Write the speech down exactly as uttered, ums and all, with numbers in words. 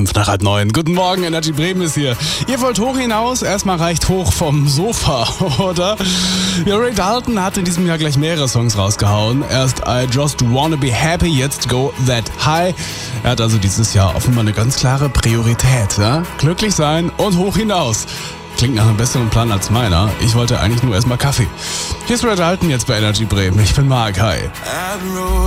fünf nach halb neun. Guten Morgen, Energy Bremen ist hier. Ihr wollt hoch hinaus? Erstmal reicht hoch vom Sofa, oder? Ja, Ray Dalton hat in diesem Jahr gleich mehrere Songs rausgehauen. Erst I Just Wanna Be Happy, jetzt Go That High. Er hat also dieses Jahr offenbar eine ganz klare Priorität. Ja? Glücklich sein und hoch hinaus. Klingt nach einem besseren Plan als meiner. Ich wollte eigentlich nur erstmal Kaffee. Hier ist Ray Dalton jetzt bei Energy Bremen. Ich bin Mark. Hi.